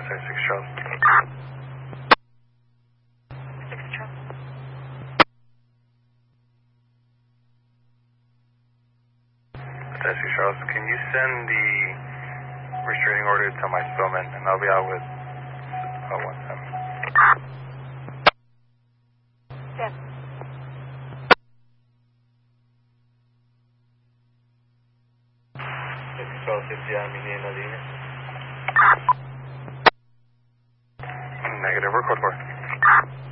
36 Charles. 6 Charles. Charles, can you send the restraining order to my spillman, and I'll be out with 1 Yes. Charles, if you have me in the Negative, we're code 4.